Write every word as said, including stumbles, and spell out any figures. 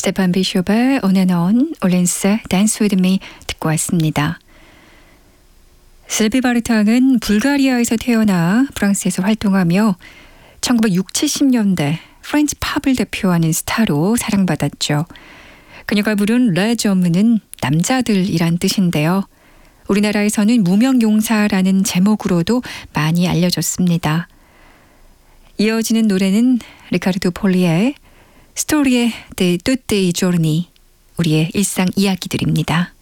스테판 비숍의 On and On, 올렌스의 Dance With Me 듣고 왔습니다. 실비 바르탕은 불가리아에서 태어나 프랑스에서 활동하며 천구백육십, 칠십 년대 프렌치 팝을 대표하는 스타로 사랑받았죠. 그녀가 부른 레저무는 남자들이란 뜻인데요. 우리나라에서는 무명용사라는 제목으로도 많이 알려졌습니다. 이어지는 노래는 리카르도 폴리의 스토리의 데 뚜띠 조르니, 우리의 일상 이야기들입니다.